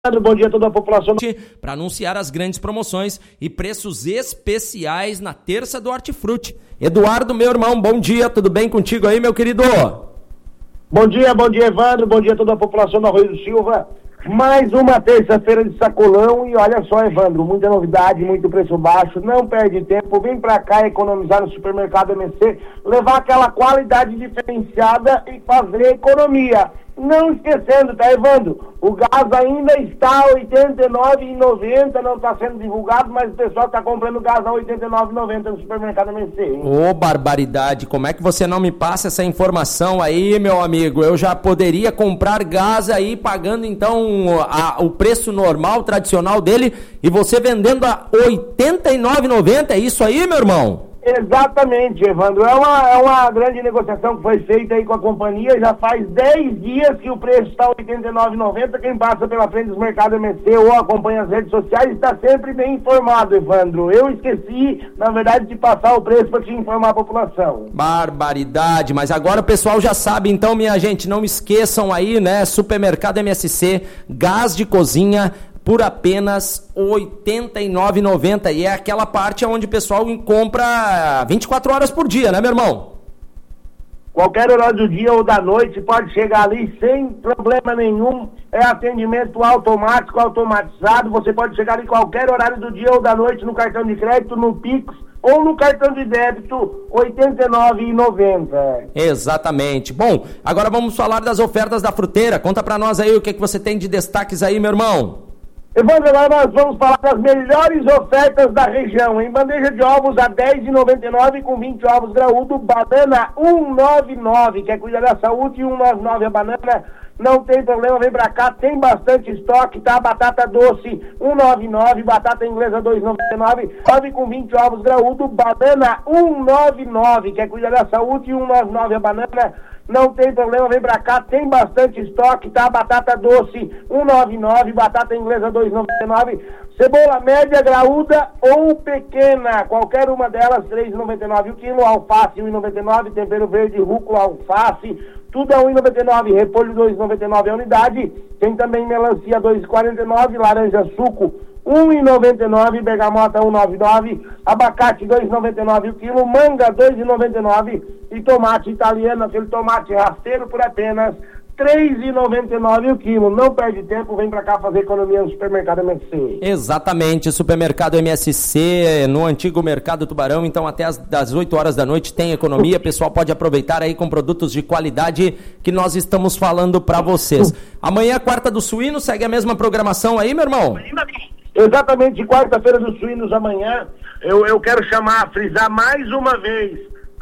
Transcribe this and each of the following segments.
Bom dia a toda a população. Para anunciar as grandes promoções e preços especiais na terça do Hortifruti. Eduardo, meu irmão, bom dia, tudo bem contigo aí, meu querido? Bom dia, Evandro, bom dia a toda a população do Arroio do Silva. Mais uma terça-feira de sacolão e olha só, Evandro, muita novidade, muito preço baixo, não perde tempo, vem pra cá economizar no supermercado MSC, levar aquela qualidade diferenciada e fazer economia. Não esquecendo, tá, Evandro? O gás ainda está a R$ 89,90, não está sendo divulgado, mas o pessoal está comprando gás a R$ 89,90 no supermercado MSC. Ô, barbaridade, como é que você não me passa essa informação aí, meu amigo? Eu já poderia comprar gás aí, pagando então o preço normal, tradicional dele, e você vendendo a R$ 89,90, é isso aí, meu irmão? Exatamente, Evandro. É uma grande negociação que foi feita aí com a companhia. Já faz 10 dias que o preço está R$ 89,90. Quem passa pela frente dos mercados MSC ou acompanha as redes sociais está sempre bem informado, Evandro. Eu esqueci, na verdade, de passar o preço para te informar a população. Barbaridade, mas agora o pessoal já sabe, então, minha gente, não esqueçam aí, né? Supermercado MSC, gás de cozinha por apenas R$ 89,90, e é aquela parte onde o pessoal compra 24 horas por dia, né, meu irmão? Qualquer horário do dia ou da noite pode chegar ali sem problema nenhum, é atendimento automático, automatizado, você pode chegar ali qualquer horário do dia ou da noite no cartão de crédito, no Pix ou no cartão de débito, R$ 89,90. Exatamente. Bom, agora vamos falar das ofertas da fruteira. Conta pra nós aí o que você tem de destaques aí, meu irmão. Evandro, agora nós vamos falar das melhores ofertas da região. Em bandeja de ovos a R$ 10,99 com 20 ovos graúdo, banana R$ 1,99, quer cuidar da saúde, R$ 1,99 a banana, não tem problema, vem pra cá, tem bastante estoque, tá? Batata doce R$ 1,99, batata inglesa R$ 2,99, ovos com 20 ovos graúdo, banana R$ 1,99, quer cuidar da saúde, R$ 1,99 a banana, não tem problema, vem pra cá, tem bastante estoque, tá? Batata doce R$ 1,99, batata inglesa R$ 2,99, cebola média, graúda ou pequena, qualquer uma delas R$ 3,99 o quilo, alface R$ 1,99, tempero verde, rúcula, alface, tudo a R$ 1,99, repolho R$ 2,99 a unidade, tem também melancia R$ 2,49, laranja suco R$ 1,99, bergamota R$ 1,99, abacate R$ 2,99 o quilo, manga R$ 2,99 e tomate italiano, aquele tomate rasteiro por apenas R$ 3,99 o quilo. Não perde tempo, vem pra cá fazer economia no supermercado MSC. Exatamente, supermercado MSC, no antigo Mercado Tubarão, então até das 8 horas da noite tem economia, o pessoal pode aproveitar aí com produtos de qualidade que nós estamos falando pra vocês. Amanhã, quarta do suíno, segue a mesma programação aí, meu irmão? Exatamente, quarta-feira dos suínos amanhã, eu quero frisar mais uma vez,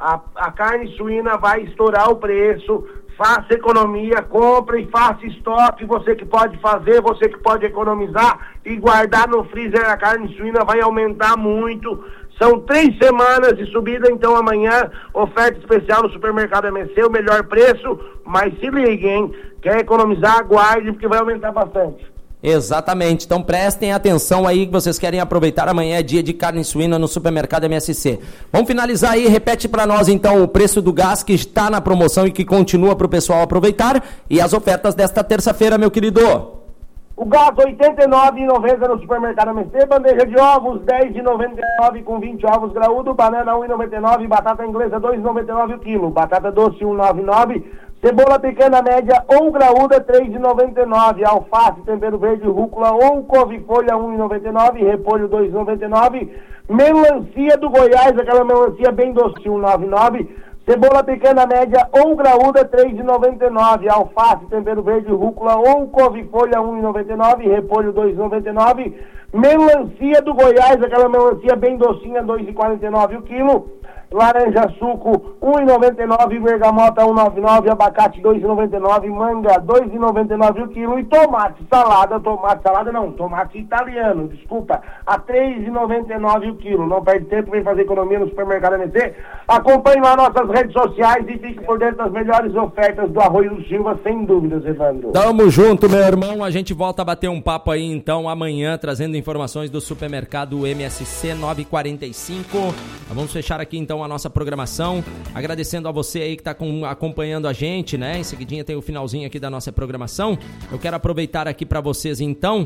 a carne suína vai estourar o preço, faça economia, compre e faça estoque, você que pode fazer, você que pode economizar e guardar no freezer, a carne suína vai aumentar muito. São 3 semanas de subida, então amanhã, oferta especial no supermercado MSC, o melhor preço, mas se ligue, hein? Quer economizar, aguarde, porque vai aumentar bastante. Exatamente, então prestem atenção aí que vocês querem aproveitar, amanhã é dia de carne suína no supermercado MSC. Vamos finalizar aí, repete para nós então o preço do gás que está na promoção e que continua para o pessoal aproveitar e as ofertas desta terça-feira, meu querido. O gás R$ 89,90 no supermercado MSC, bandeja de ovos R$ 10,99 com 20 ovos graúdo, banana R$ 1,99, batata inglesa R$ 2,99 o quilo, batata doce R$ 1,99, cebola pequena média ou graúda R$ 3,99, alface, tempero verde, rúcula ou couve-folha R$ 1,99, repolho R$ 2,99, melancia do Goiás, aquela melancia bem doce R$ 1,99, cebola pequena média ou graúda R$ 3,99, alface, tempero verde, rúcula ou couve-folha R$ 1,99, repolho R$ 2,99, melancia do Goiás, aquela melancia bem docinha R$ 2,49 o quilo, laranja suco R$ 1,99, bergamota R$ 1,99, abacate R$ 2,99, manga R$ 2,99 o quilo e tomate italiano, desculpa, a R$ 3,99 o quilo. Não perde tempo, vem fazer economia no supermercado MSC. Acompanhe lá nossas redes sociais e fique por dentro das melhores ofertas do Arroio do Silva, sem dúvidas, Evandro. Tamo junto, meu irmão, a gente volta a bater um papo aí então amanhã, trazendo informações do supermercado MSC 945. Vamos fechar aqui então a nossa programação, agradecendo a você aí que está acompanhando a gente, né? Em seguidinha tem o finalzinho aqui da nossa programação. Eu quero aproveitar aqui para vocês então